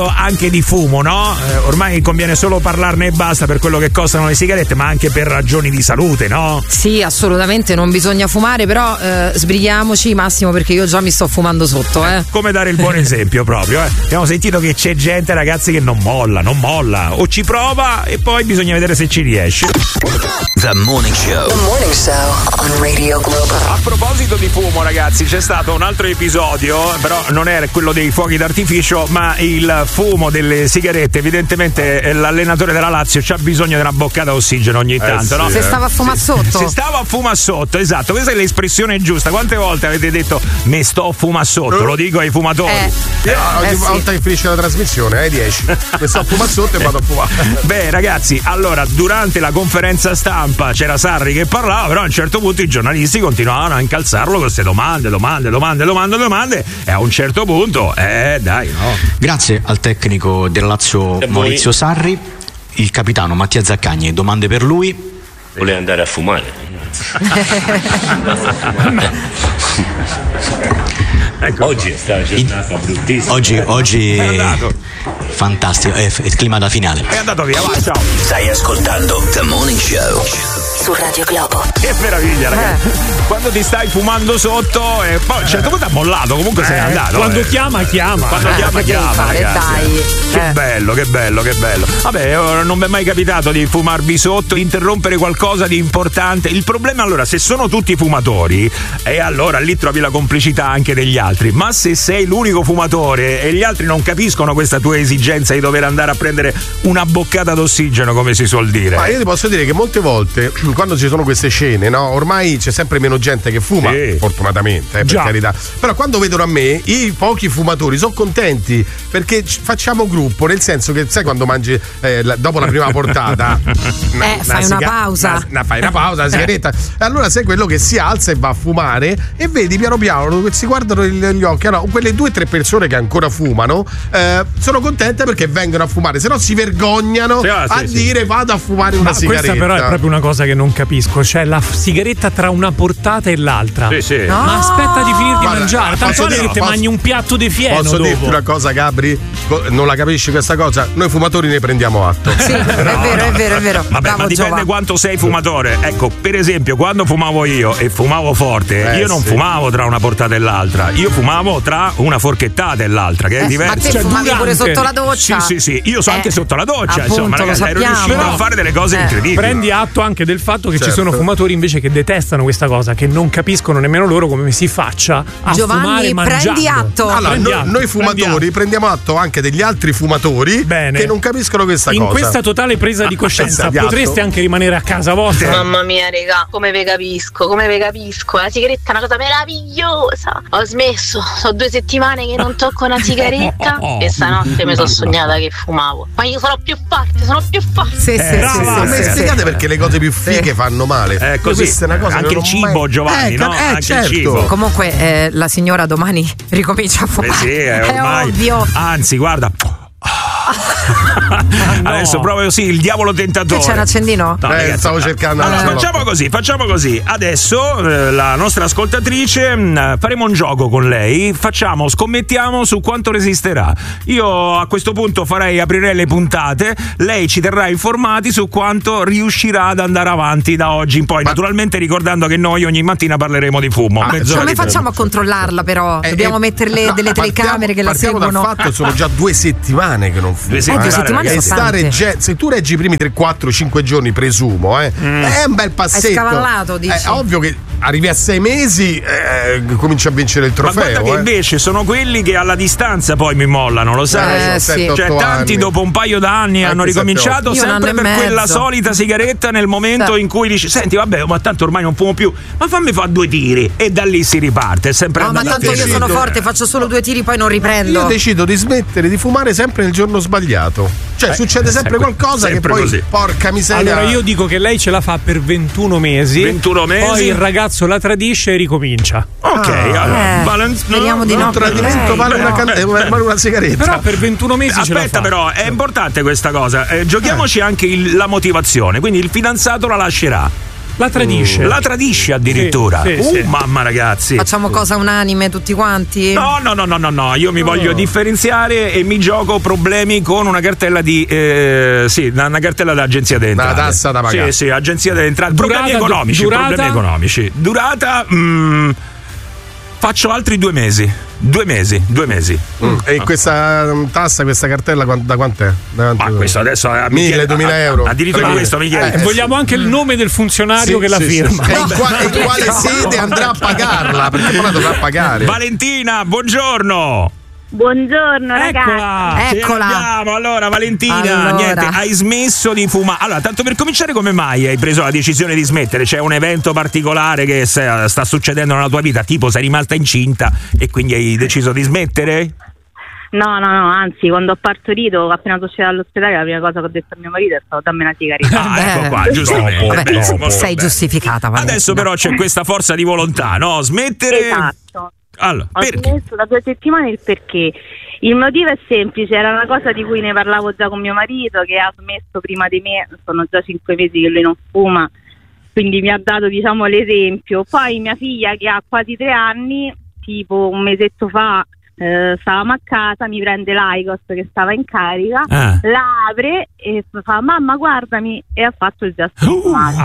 Anche di fumo, no? Ormai conviene solo parlarne e basta per quello che costano le sigarette, ma anche per ragioni di salute, no? Sì, assolutamente non bisogna fumare, però sbrighiamoci Massimo, perché io già mi sto fumando sotto, Come dare il buon esempio proprio, Abbiamo sentito che c'è gente, ragazzi, che non molla, o ci prova e poi bisogna vedere se ci riesce. The Morning Show. The Morning Show on Radio Globo. A proposito di fumo, ragazzi, c'è stato un altro episodio, però non era quello dei fuochi d'artificio, ma il fumo delle sigarette. Evidentemente l'allenatore della Lazio c'ha bisogno di una boccata d'ossigeno ogni tanto, no? Se stava a fumare sotto. Se stava a fumare sotto, esatto, questa è l'espressione giusta. Quante volte avete detto me sto a fumare sotto? Lo dico ai fumatori. Ogni volta che finisce la trasmissione 10 mi sto a fumare sotto e vado a fumare. Beh, ragazzi, allora durante la conferenza stampa c'era Sarri che parlava, però a un certo punto i giornalisti continuavano a incalzarlo con queste domande e a un certo punto dai, no. Grazie al tecnico del Lazio Maurizio Sarri, il capitano Mattia Zaccagni, domande per lui. Voleva andare a fumare. Ecco, oggi è stata giornata bruttissima. Oggi è fantastico, è il clima da finale. È andato via, vai, ciao. Stai ascoltando The Morning Show su Radio Globo. Che meraviglia, ragazzi. Quando ti stai fumando sotto e poi a un certo punto ha mollato, comunque sei andato. Quando chiama. Quando chiama, ragazzi. Che bello. Vabbè, non mi è mai capitato di fumarvi sotto, di interrompere qualcosa di importante. Il problema, allora, se sono tutti fumatori, e allora lì trovi la complicità anche degli altri. Ma se sei l'unico fumatore e gli altri non capiscono questa tua esigenza di dover andare a prendere una boccata d'ossigeno, come si suol dire. Ma io ti posso dire che molte volte, quando ci sono queste scene, no, ormai c'è sempre meno gente che fuma, fortunatamente, per carità. Però quando vedono a me, i pochi fumatori sono contenti perché facciamo gruppo, nel senso che sai quando mangi dopo la prima portata fai una pausa. Fai una pausa, la sigaretta. Allora sei quello che si alza e va a fumare e vedi piano piano che si guardano gli occhi. Allora, quelle 2 o 3 persone che ancora fumano sono contente perché vengono a fumare, se no si vergognano a dire vado a fumare una sigaretta. Questa però è proprio una cosa che non capisco, cioè la sigaretta tra una portata e l'altra. Sì. No. Ma aspetta di finire di mangiare, tanto vale che ti mangi un piatto di fieno. Posso dirti una cosa, Gabri? Non la capisci questa cosa? Noi fumatori ne prendiamo atto. Sì, è vero. Vabbè, bravo, ma dipende Giova. Quanto sei fumatore. Ecco, per esempio, quando fumavo io e fumavo forte, io non fumavo tra una portata e l'altra, io fumavo tra una forchettata e l'altra, che è diverso. Ma te fumavi pure sotto la doccia? Sì, io so anche sotto la doccia, appunto, insomma, ragazzi, ero riuscito a fare delle cose incredibili. Prendi atto anche del fatto che ci sono fumatori invece che detestano questa cosa, che non capiscono nemmeno loro come si faccia a fumare mangiando. Prendi atto. Allora, noi fumatori prendiamo atto anche degli altri fumatori che non capiscono questa cosa. In questa totale presa di coscienza potreste anche rimanere a casa vostra. Mamma mia, regà, come ve capisco. La sigaretta è una cosa meravigliosa. Ho smesso, sono 2 settimane che non tocco una sigaretta e stanotte mi sono sognata che fumavo. Ma io sono più forte. Sì. Spiegate perché le cose più fighe fanno male. Così. Questa è una cosa anche il cibo, Giovanni, no? Anche certo. il cibo. Comunque la signora domani ricomincia a fumare. Sì, è ormai ovvio. Anzi, guarda. Adesso proprio il diavolo tentatore. Che c'è un accendino? No, ragazzi, stavo cercando. Allora, facciamo così. Adesso la nostra ascoltatrice faremo un gioco con lei. Scommettiamo su quanto resisterà. Io a questo punto aprirei le puntate. Lei ci terrà informati su quanto riuscirà ad andare avanti da oggi in poi. Naturalmente ricordando che noi ogni mattina parleremo di fumo. Come facciamo a controllarla però? Dobbiamo mettere delle telecamere che la seguono. Dal fatto sono già 2 settimane che non fumo. 2 settimane e stare se tu reggi i primi 3, 4, 5 giorni, presumo, è un bel passetto. È scavallato, dici. È ovvio che arrivi a 6 mesi cominci a vincere il trofeo. Ma guarda che invece sono quelli che alla distanza poi mi mollano, lo sai? Sì. Cioè tanti dopo un paio d'anni hanno ricominciato sempre per quella solita sigaretta nel momento in cui dici senti vabbè ma tanto ormai non fumo più, ma fammi fare 2 tiri e da lì si riparte. È sempre ma tanto io sono forte, faccio solo 2 tiri poi non riprendo. Io decido di smettere di fumare sempre nel giorno sbagliato, cioè succede sempre qualcosa che poi così. Porca miseria. Allora io dico che lei ce la fa per 21 mesi poi il ragazzo la tradisce e ricomincia. Ok, allora speriamo di no. Un tradimento vale una sigaretta. Però per 21 mesi ce la fa. Aspetta, però è importante questa cosa. Giochiamoci anche la motivazione. Quindi il fidanzato la lascerà. La tradisce addirittura. Sì. Mamma, ragazzi. Facciamo cosa unanime tutti quanti? No, io mi voglio differenziare e mi gioco problemi con una cartella di una cartella d'agenzia delle entrate. Una tassa da pagare. Sì, agenzia delle entrate. Problemi economici. Durata faccio altri 2 mesi. 2 mesi. E questa tassa, questa cartella da quant'è? Ma questo adesso 1.000-2.000 euro. Addirittura questo mi chiede. Vogliamo anche il nome del funzionario che la firma. E in quale sede andrà a pagarla? Perché poi la dovrà pagare. Valentina, buongiorno. Buongiorno ragazzi. Eccola. Allora Valentina, niente, hai smesso di fumare. Allora, tanto per cominciare, come mai hai preso la decisione di smettere? C'è un evento particolare che sta succedendo nella tua vita? Tipo sei rimasta incinta e quindi hai deciso di smettere? No, anzi, quando ho partorito, appena sono uscita dall'ospedale, la prima cosa che ho detto a mio marito è stato: dammi una sigaretta. Ecco qua, giustamente. Sei giustificata, Valentina. Adesso però c'è questa forza di volontà, no? Smettere. Esatto. Allora, ho smesso da 2 settimane. Il perché? Il motivo è semplice, era una cosa di cui ne parlavo già con mio marito, che ha smesso prima di me. Sono già 5 mesi che lui non fuma, quindi mi ha dato, diciamo, l'esempio. Poi mia figlia, che ha quasi 3 anni, tipo un mesetto fa, stavamo a casa, mi prende l'Aicos che stava in carica, la apre e fa: mamma, guardami, e ha fatto il gesto mamma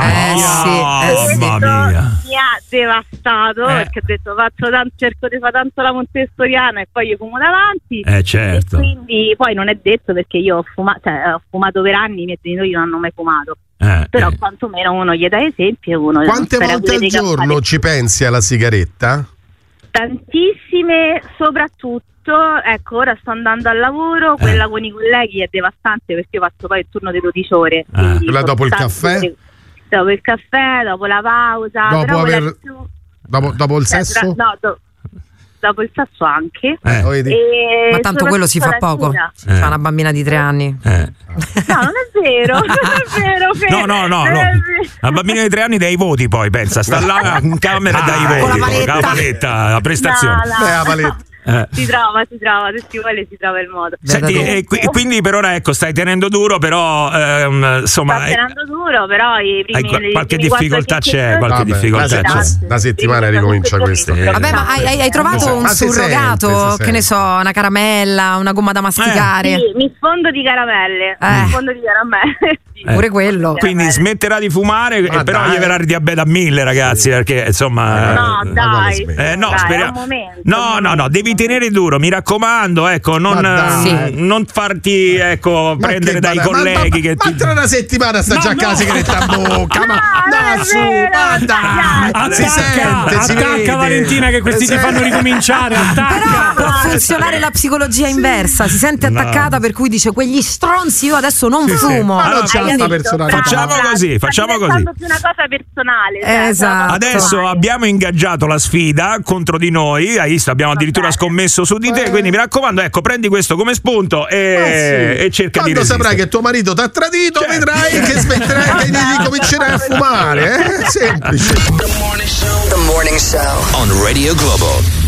mia, mi ha devastato, perché ho detto cerco di fare tanto la montessoriana e poi io fumo davanti, certo. E quindi poi non è detto, perché io ho fumato per anni, i miei genitori non hanno mai fumato, però quantomeno uno gli dà esempio e uno. Quante volte al giorno ci pensi alla sigaretta? Tantissime, soprattutto, ecco, ora sto andando al lavoro, quella con i colleghi è devastante, perché io faccio poi il turno di 12 ore. Quella dopo il caffè? Dopo il caffè, dopo la pausa. Dopo il sesso? Dopo il sesso anche. Ma tanto quello si fa poco. Fa una bambina di 3 anni. No, non è vero. No. La bambina di 3 anni dai voti, poi pensa, sta là in camera e dai voti. La paletta, la prestazione. La paletta. Si trova, se si vuole si trova il modo. Senti, e quindi per ora stai tenendo duro, però insomma. Sto tenendo duro, però i primi qualche difficoltà c'è, Da settimana ricomincia questo. Vabbè, ma hai trovato un surrogato? Che ne so, una caramella, una gomma da masticare? Sì, mi sfondo di caramelle. Pure quello. Quindi smetterà di fumare, però gli verrà il diabete a 1000, ragazzi, perché insomma. No, dai. Speriamo. No, devi tenere duro, mi raccomando, ecco, non farti prendere dai colleghi che ma tra una settimana sta già a sigaretta a bocca. Attacca Valentina, che questi ti fanno ricominciare. Attacca. Però può funzionare la psicologia inversa, si sente attaccata, per cui dice: quegli stronzi, io adesso non fumo. Facciamo così. Più una cosa personale. Esatto. Adesso abbiamo ingaggiato la sfida contro di noi, hai visto, abbiamo addirittura scommesso su di te, quindi mi raccomando, ecco, prendi questo come spunto e cerca di resistere. Quando saprai che tuo marito t'ha tradito, vedrai che smetterai, che comincerai a fumare, semplice. The Morning Show on Radio Globo.